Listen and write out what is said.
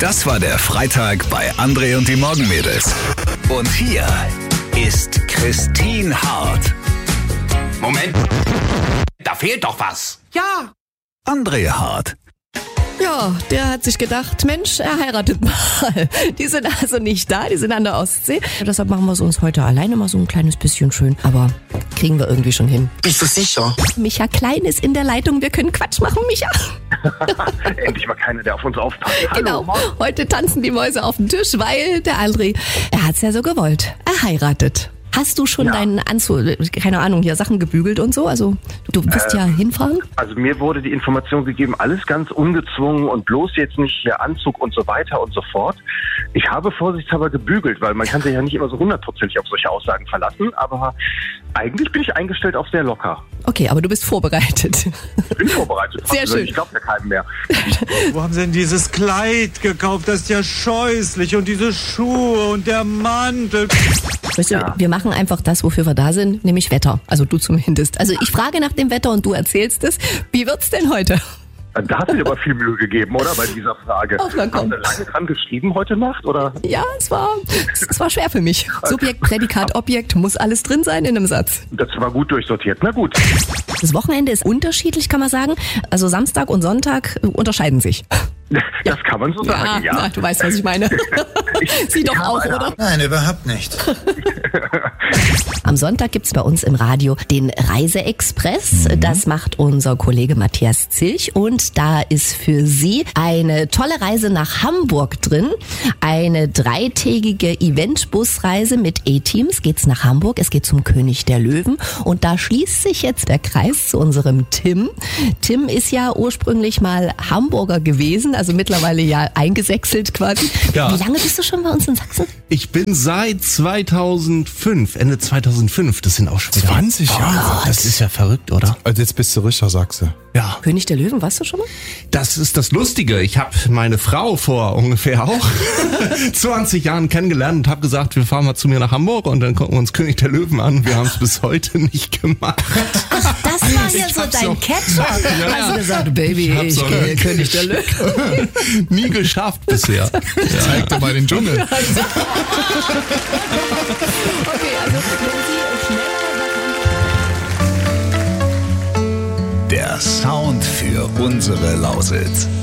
Das war der Freitag bei André und die Morgenmädels. Und hier ist Christine Hart. Moment, da fehlt doch was. Ja. André Hart. Ja, der hat sich gedacht, Mensch, er heiratet mal. Die sind also nicht da, die sind an der Ostsee. Deshalb machen wir es uns heute alleine mal so ein kleines bisschen schön. Aber kriegen wir irgendwie schon hin. Bist du sicher? Micha Klein ist in der Leitung, wir können Quatsch machen, Micha. Endlich mal keiner, der auf uns aufpasst. Genau, heute tanzen die Mäuse auf dem Tisch, weil der André, er hat's ja so gewollt. Er heiratet. Hast du schon deinen Anzug, keine Ahnung, hier Sachen gebügelt und so? Also du wirst ja hinfahren? Also mir wurde die Information gegeben, alles ganz ungezwungen und bloß jetzt nicht hier Anzug und so weiter und so fort. Ich habe vorsichtshalber gebügelt, weil man kann sich ja nicht immer so 100% auf solche Aussagen verlassen, aber eigentlich bin ich eingestellt auf sehr locker. Okay, aber du bist vorbereitet. Ich bin vorbereitet. Sehr schön. Ich glaube ja keinem mehr. Wo haben sie denn dieses Kleid gekauft? Das ist ja scheußlich. Und diese Schuhe und der Mantel. Weißt du, wir machen einfach das, wofür wir da sind, nämlich Wetter. Also du zumindest. Also ich frage nach dem Wetter und du erzählst es. Wie wird's denn heute? Da hast du dir aber viel Mühe gegeben, oder? Bei dieser Frage. Ach, na komm. Hast du lange dran geschrieben heute Nacht, oder? Ja, es war schwer für mich. Subjekt, Prädikat, Objekt, muss alles drin sein in einem Satz. Das war gut durchsortiert. Na gut. Das Wochenende ist unterschiedlich, kann man sagen. Also Samstag und Sonntag unterscheiden sich. Das kann man so sagen, ja. Na, du weißt, was ich meine. Sie doch auch, oder? Nein, überhaupt nicht. Am Sonntag gibt's bei uns im Radio den Reiseexpress. Das macht unser Kollege Matthias Zilch. Und da ist für Sie eine tolle Reise nach Hamburg drin. Eine 3-tägige Eventbusreise mit A-Teams geht's nach Hamburg. Es geht zum König der Löwen. Und da schließt sich jetzt der Kreis zu unserem Tim. Tim ist ja ursprünglich mal Hamburger gewesen, also mittlerweile ja eingesächselt quasi. Ja. Wie lange bist du schon bei uns in Sachsen? Ich bin seit 2005, Ende 2005, das sind auch schon wieder 20 Jahre? Das ist ja verrückt, oder? Also jetzt bist du richtiger Sachse. Ja. König der Löwen, warst du schon mal? Das ist das Lustige. Ich habe meine Frau vor ungefähr auch 20 Jahren kennengelernt und habe gesagt, wir fahren mal zu mir nach Hamburg und dann gucken wir uns König der Löwen an. Wir haben es bis heute nicht gemacht. Ach, das war ja so dein Catcher. Hast du gesagt, Baby, ich gehe König der Löwen. Nie geschafft bisher. Zeig dir mal den Dschungel. Okay, also wenn Sie schneller Der Sound für unsere Lausitz.